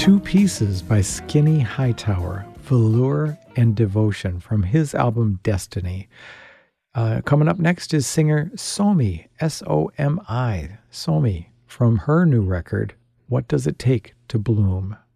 Two Pieces by Skinny Hightower, Velour and Devotion from his album Destiny. Coming up next is singer Somi, S-O-M-I, Somi, from her new record, What Does It Take to Bloom?